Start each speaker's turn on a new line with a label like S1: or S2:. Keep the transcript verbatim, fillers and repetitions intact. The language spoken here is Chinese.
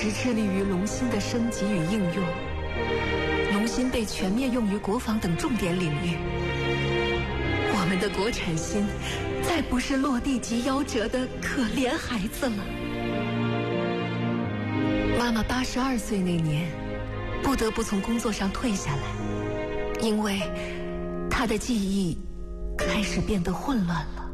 S1: 时致力于龙芯的升级与应用，龙芯被全面用于国防等重点领域。我们的国产芯再不是落地即夭折的可怜孩子了。妈妈八十二岁那年，不得不从工作上退下来，因为她的记忆开始变得混乱了。